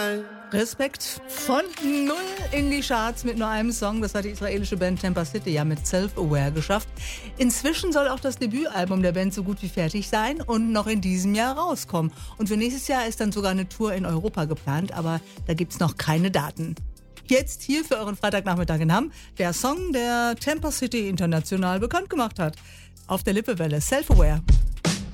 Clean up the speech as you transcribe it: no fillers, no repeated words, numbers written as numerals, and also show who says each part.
Speaker 1: Respekt. Von 0 in die Charts mit nur einem Song. Das hat die israelische Band Tampa City ja mit Self-Aware geschafft. Inzwischen soll auch das Debütalbum der Band so gut wie fertig sein und noch in diesem Jahr rauskommen. Und für nächstes Jahr ist dann sogar eine Tour in Europa geplant, aber da gibt's noch keine Daten. Jetzt hier für euren Freitagnachmittag in Hamm der Song, der Tampa City international bekannt gemacht hat. Auf der Lippewelle, Self-Aware.